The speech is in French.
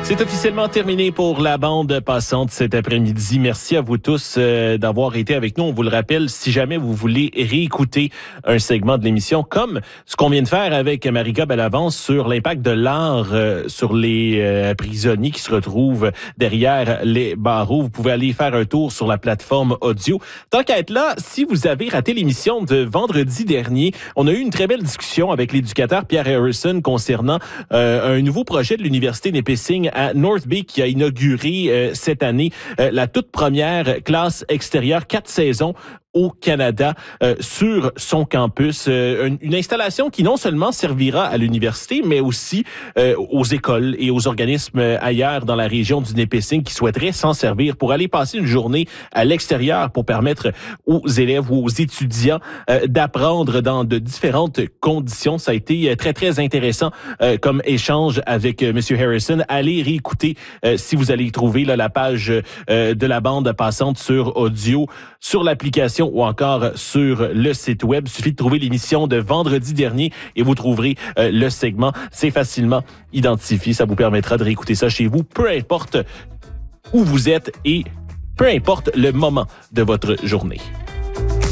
C'est officiellement terminé pour la bande passante cet après-midi. Merci à vous tous d'avoir été avec nous. On vous le rappelle, si jamais vous voulez réécouter un segment de l'émission, comme ce qu'on vient de faire avec Marika Bellavance sur l'impact de l'art sur les prisonniers qui se retrouvent derrière les barreaux, vous pouvez aller faire un tour sur la plateforme audio. Tant qu'à être là, si vous avez raté l'émission de vendredi dernier, on a eu une très belle discussion avec l'éducateur Pierre Harrison concernant un nouveau projet de l'Université Nipissing à North Bay qui a inauguré cette année la toute première classe extérieure 4 saisons au Canada sur son campus. Une installation qui non seulement servira à l'université, mais aussi aux écoles et aux organismes ailleurs dans la région du Nipissing qui souhaiteraient s'en servir pour aller passer une journée à l'extérieur pour permettre aux élèves ou aux étudiants d'apprendre dans de différentes conditions. Ça a été très, très intéressant comme échange avec M. Harrison. Allez réécouter si vous allez trouver là, la page de la bande passante sur audio, sur l'application ou encore sur le site web. Il suffit de trouver l'émission de vendredi dernier et vous trouverez le segment. C'est facilement identifié. Ça vous permettra de réécouter ça chez vous, peu importe où vous êtes et peu importe le moment de votre journée.